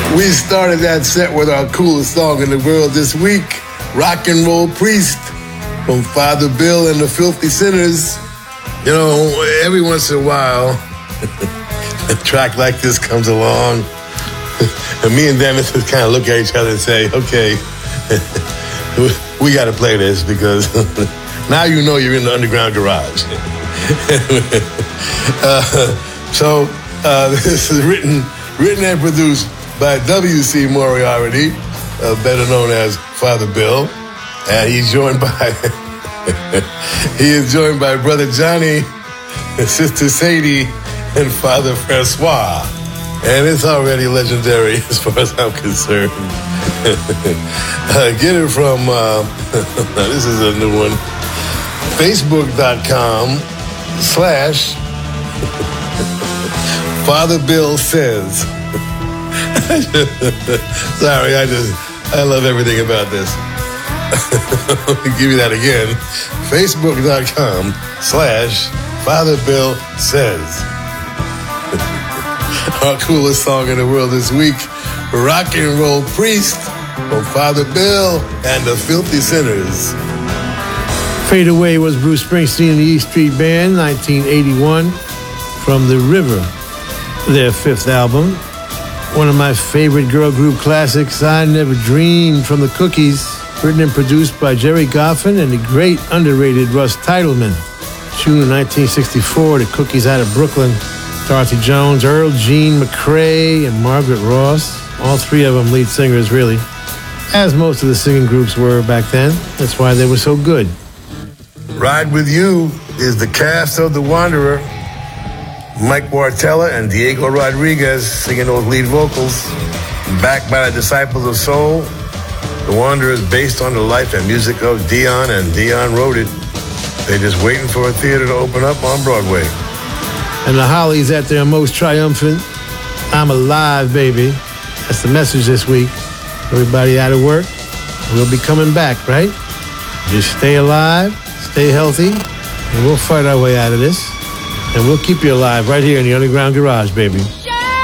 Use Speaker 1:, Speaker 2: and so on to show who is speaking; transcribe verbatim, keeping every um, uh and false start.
Speaker 1: We started that set with our coolest song in the world this week, Rock and Roll Priest, from Father Bill and the Filthy Sinners. You know, every once in a while, a track like this comes along, and me and Dennis just kind of look at each other and say, okay, we got to play this because now you know you're in the underground garage. uh, so uh, this is written, written and produced by W C Moriarty, uh, better known as Father Bill, and he's joined by he is joined by Brother Johnny, Sister Sadie, and Father Francois, and it's already legendary as far as I'm concerned. uh, get it from uh, this is a new one, Facebook.com slash Father Bill Says. Sorry, I just, I love everything about this. Let me give you that again. Facebook.com slash Father Bill Says. Our coolest song in the world this week, Rock and Roll Priest from Father Bill and the Filthy Sinners.
Speaker 2: Fade Away was Bruce Springsteen and the E Street Band, nineteen eighty-one, from The River, their fifth album. One of my favorite girl group classics, I Never Dreamed, from the Cookies, written and produced by Jerry Goffin and the great underrated Russ Titleman. June of nineteen sixty-four, the Cookies out of Brooklyn. Dorothy Jones, Earl Jean McCrae, and Margaret Ross. All three of them lead singers, really. As most of the singing groups were back then. That's why they were so good.
Speaker 1: Ride With You is the cast of The Wanderer. Mike Wartella and Diego Rodriguez singing those lead vocals. Backed by the Disciples of Soul, The Wanderer is based on the life and music of Dion, and Dion wrote it. They're just waiting for a theater to open up on Broadway.
Speaker 2: And the Hollies at their most triumphant, I'm Alive, baby. That's the message this week. Everybody out of work, we'll be coming back, right? Just stay alive, stay healthy, and we'll fight our way out of this. And we'll keep you alive right here in the Underground Garage, baby.